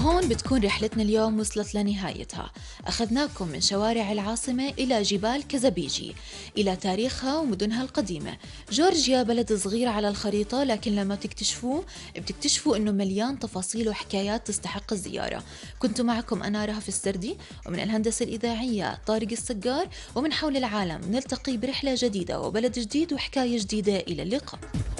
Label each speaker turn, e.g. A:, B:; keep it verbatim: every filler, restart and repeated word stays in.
A: وهون بتكون رحلتنا اليوم وصلت لنهايتها. أخذناكم من شوارع العاصمة إلى جبال كزبيجي، إلى تاريخها ومدنها القديمة. جورجيا بلد صغير على الخريطة، لكن لما تكتشفوه بتكتشفوا إنه مليان تفاصيل وحكايات تستحق الزيارة. كنت معكم أنا رهف السردي، ومن الهندسة الإذاعية طارق السجار، ومن حول العالم نلتقي برحلة جديدة وبلد جديد وحكاية جديدة. إلى اللقاء.